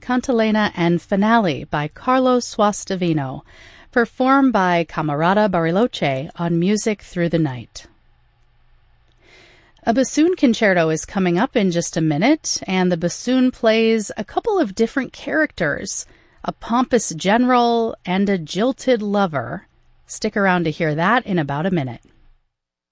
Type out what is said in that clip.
Cantilena and Finale by Carlo Suastavino, performed by Camerata Bariloche on Music Through the Night. A bassoon concerto is coming up in just a minute, and the bassoon plays a couple of different characters, a pompous general and a jilted lover. Stick around to hear that in about a minute.